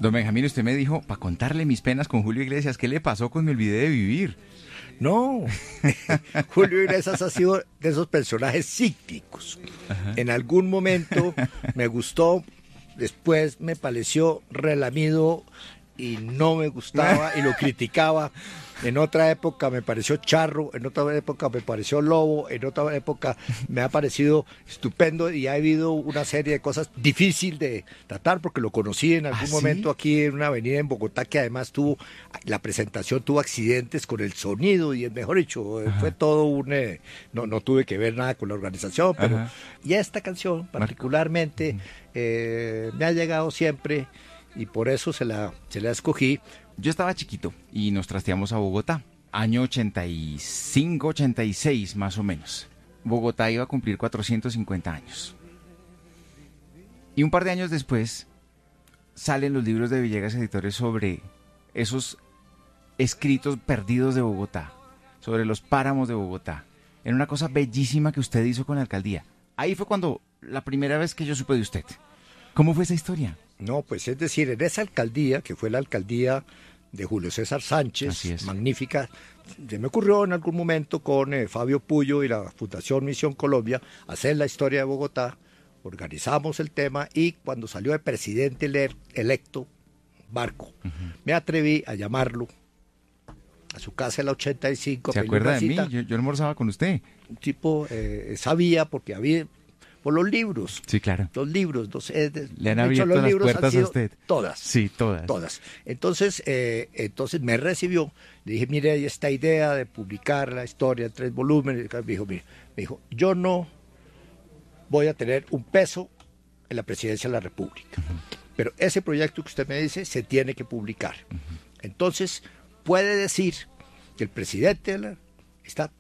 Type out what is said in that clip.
Don Benjamín, usted me dijo, para contarle mis penas con Julio Iglesias, ¿qué le pasó con Me olvidé de vivir? No, Julio Iglesias ha sido de esos personajes cíclicos. Ajá. En algún momento me gustó, después me pareció relamido y no me gustaba y lo criticaba. En otra época me pareció charro, en otra época me pareció lobo, en otra época me ha parecido estupendo y ha habido una serie de cosas difíciles de tratar porque lo conocí en algún momento aquí en una avenida en Bogotá que además la presentación tuvo accidentes con el sonido y mejor dicho, fue todo no tuve que ver nada con la organización, pero y esta canción particularmente me ha llegado siempre y por eso se la escogí. Yo estaba chiquito y nos trasteamos a Bogotá, año 85, 86 más o menos. Bogotá iba a cumplir 450 años. Y un par de años después salen los libros de Villegas Editores sobre esos escritos perdidos de Bogotá, sobre los páramos de Bogotá, en una cosa bellísima que usted hizo con la alcaldía. Ahí fue cuando la primera vez que yo supe de usted. ¿Cómo fue esa historia? No, pues es decir, en esa alcaldía, que fue la alcaldía de Julio César Sánchez, magnífica, se me ocurrió en algún momento con Fabio Puyo y la Fundación Misión Colombia hacer la historia de Bogotá, organizamos el tema y cuando salió de presidente electo, Barco, me atreví a llamarlo a su casa en la 85. ¿Se acuerda de mí? Yo almorzaba con usted. Un tipo sabía porque había... Por los libros. Sí, claro. Los libros. Le han abierto las puertas a usted. Todas. Sí, todas. Todas. Entonces me recibió. Le dije, mire, hay esta idea de publicar la historia en 3 volúmenes. Me dijo, yo no voy a tener un peso en la presidencia de la República. Pero ese proyecto que usted me dice se tiene que publicar. Entonces, puede decir que el presidente está